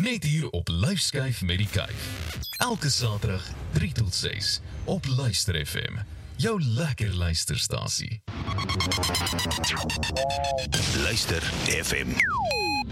Net hier op Lyfskyf met die Kyf. Elke Saterdag 3 tot 6 op Luister FM. Jou lekker luisterstasie. Luister FM.